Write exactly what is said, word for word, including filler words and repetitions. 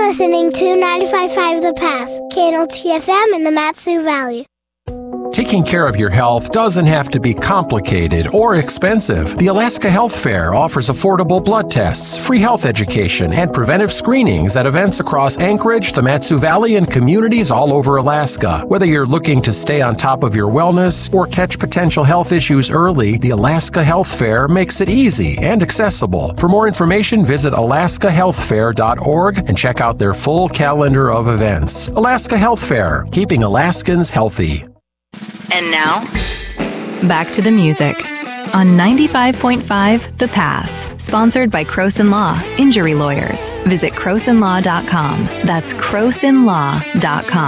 listening to ninety-five point five The Pass, K N O T F M in the Mat-Su Valley. Taking care of your health doesn't have to be complicated or expensive. The Alaska Health Fair offers affordable blood tests, free health education, and preventive screenings at events across Anchorage, the Mat-Su Valley, and communities all over Alaska. Whether you're looking to stay on top of your wellness or catch potential health issues early, the Alaska Health Fair makes it easy and accessible. For more information, visit alaska health fair dot org and check out their full calendar of events. Alaska Health Fair, keeping Alaskans healthy. And now, back to the music on ninety-five point five The Pass, sponsored by Croson Law, Injury Lawyers. Visit croson law dot com. That's croson law dot com.